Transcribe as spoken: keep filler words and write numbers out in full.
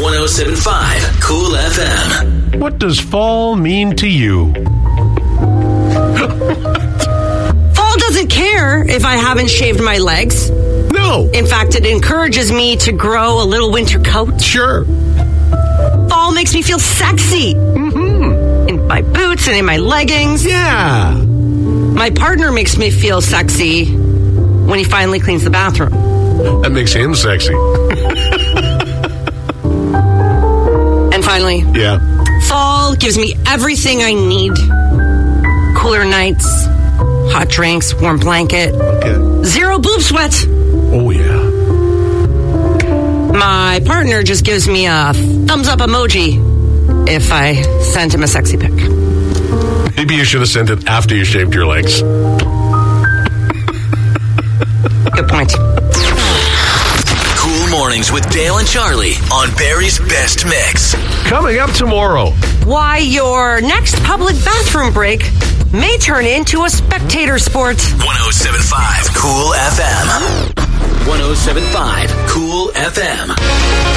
one oh seven point five Cool F M. What does fall mean to you? Fall doesn't care if I haven't shaved my legs. No. In fact, it encourages me to grow a little winter coat. Sure. Fall makes me feel sexy. Mm-hmm. In my boots and in my leggings. Yeah. My partner makes me feel sexy when he finally cleans the bathroom. That makes him sexy. And finally, Yeah. fall gives me everything I need. Cooler nights, hot drinks, warm blanket, Okay. zero boob sweat. Oh, yeah. My partner just gives me a thumbs up emoji if I send him a sexy pic. Maybe you should have sent it after you shaved your legs. Good point. Cool Mornings with Dale and Charlie on Barry's Best Mix. Coming up tomorrow. Why your next public bathroom break may turn into a spectator sport. one oh seven point five Cool F M. one oh seven point five Cool F M.